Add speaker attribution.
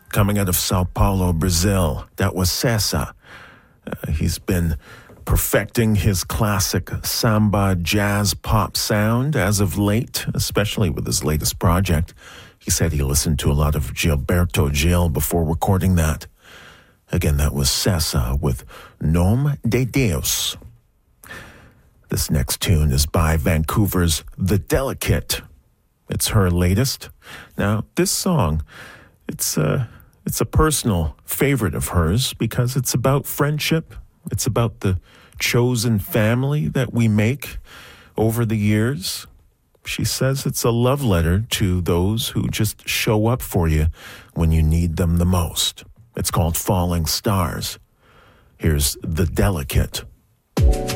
Speaker 1: coming out of Sao Paulo, Brazil. That was Cessa. He's been perfecting his classic samba jazz pop sound as of late, especially with his latest project. He said he listened to a lot of Gilberto Gil before recording that. Again, that was Cessa with Nome de Deus. This next tune is by Vancouver's The Delicate. It's her latest. Now, this song, it's a personal favorite of hers because it's about friendship. It's about the chosen family that we make over the years. She says it's a love letter to those who just show up for you when you need them the most. It's called Falling Stars. Here's The Delicate.